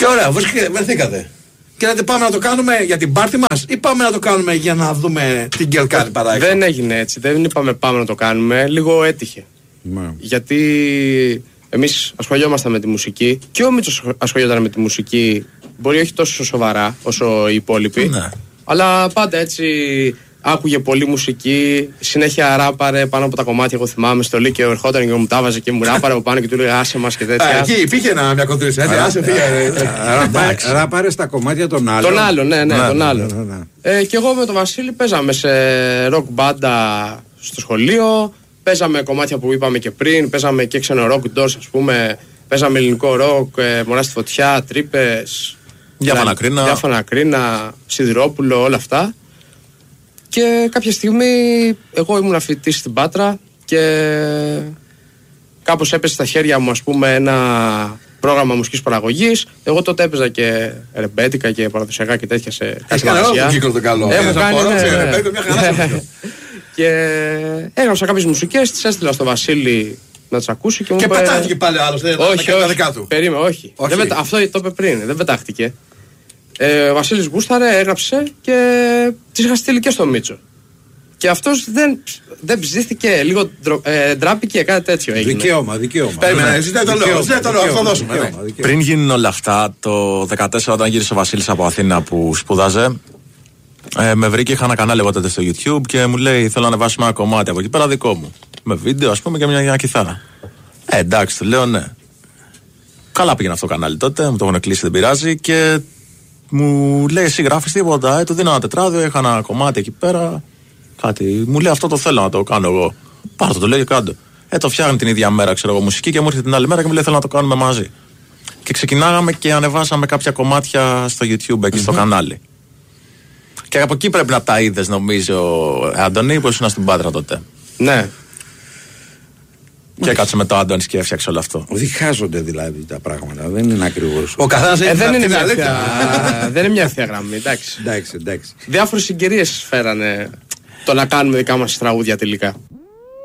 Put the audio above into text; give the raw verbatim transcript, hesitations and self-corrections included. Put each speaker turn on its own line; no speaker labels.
Και ωραία, βρεθήκατε. Και λέτε πάμε να το κάνουμε για την πάρτι μας ή πάμε να το κάνουμε για να δούμε την γκελκάρη παρά έξω.
Δεν έγινε έτσι, δεν είπαμε πάμε να το κάνουμε, λίγο έτυχε. Mm. Γιατί εμείς ασχολιόμασταν με τη μουσική και ο Μίτσος ασχολιόταν με τη μουσική, μπορεί όχι τόσο σοβαρά όσο οι υπόλοιποι, mm. αλλά πάντα έτσι άκουγε πολύ μουσική, συνέχεια ράπαρε πάνω από τα κομμάτια. Εγώ θυμάμαι στο Λύκειο ερχόταν και μου τα βάζε και μου ράπαρε από πάνω και του λέει άσε μας και τέτοια.
Εκεί υπήρχε μια κοντρή, έτσι. Άσε φύγε.
Ράπαρε στα κομμάτια των άλλων.
Τον άλλον, ναι, ναι, τον άλλον. Και εγώ με τον Βασίλη παίζαμε σε ροκ μπάντα στο σχολείο. Παίζαμε κομμάτια που είπαμε και πριν. Παίζαμε και ξένο ροκ ντόρς, ας πούμε. Παίζαμε ελληνικό ροκ, Μωρά στη φωτιά, τρύπες.
Διάφανα κρίνα.
Διάφανα κρίνα, Σιδηρόπουλο, όλα αυτά. Και κάποια στιγμή εγώ ήμουν φοιτητής στην Πάτρα και κάπως έπεσε στα χέρια μου, ας πούμε, ένα πρόγραμμα μουσικής παραγωγής. Εγώ τότε έπαιζα και ρεμπέτικα και παραδοσιακά και τέτοια σε
κάτι μαγαζιά. Έχει κύκλο το καλό.
Έχω κάνει, ναι. Και έγραψα κάποιες μουσικές, τις έστειλα στο Βασίλη να τις ακούσει και μου
και
είπε...
πετάχτηκε πάλι ο άλλος, δεν
όχι,
τα δικά του.
Περίμενε, όχι. όχι. Δεν, αυτό το είπε πριν, δεν πετάχτηκε. Ε, ο Βασίλης γούσταρε, έγραψε και τις είχα στείλει και στο Μίτσο. Και αυτός δεν, δεν ψήθηκε, λίγο ε, ντράπηκε, κάτι τέτοιο έγινε.
Δικαίωμα, δικαίωμα.
Περίμενε, ζητάει το λόγο, ζητάει το λόγο, αυτό δώσουμε. Ναι.
Πριν γίνουν όλα αυτά, το δεκατέσσερα όταν γύρισε ο Βασίλης από Αθήνα που σπούδαζε, ε, με βρήκε, είχα ένα κανάλι εγώ τότε στο YouTube και μου λέει θέλω να ανεβάσουμε ένα κομμάτι από εκεί πέρα δικό μου. Με βίντεο ας πούμε και μια, μια κιθάρα. Ε, εντάξει, του λέω ναι. Καλά πήγαινε αυτό το κανάλι τότε, μου το έχουν κλείσει, δεν πειράζει και μου λέει εσύ γράφεις τίποτα, ε, του δίνω ένα τετράδιο, είχα ένα κομμάτι εκεί πέρα. Κάτι. Μου λέει αυτό το θέλω να το κάνω εγώ. Πάρ' το, το λέω και κάτω. Ε, το φτιάχνει την ίδια μέρα, ξέρω εγώ, μουσική και μου έρχεται την άλλη μέρα και μου λέει θέλω να το κάνουμε μαζί. Και ξεκινάγαμε και ανεβάσαμε κάποια κομμάτια στο YouTube εκεί mm-hmm. στο κανάλι. Και από εκεί πρέπει να τα είδες, νομίζω, Άντωνη, που ήσουν στην Πάτρα τότε.
Ναι.
Και έκατσε με το Άντωνη και έφτιαξε όλο αυτό.
Διχάζονται δηλαδή τα πράγματα, δεν είναι ακριβώς.
Ο καθένας
ε,
έχει
δεν είναι
την
αλήθεια. Δεν είναι μια ευθεία γραμμή, εντάξει.
εντάξει, εντάξει.
Διάφορες συγκυρίες φέρανε το να κάνουμε δικά μας τραγούδια τελικά.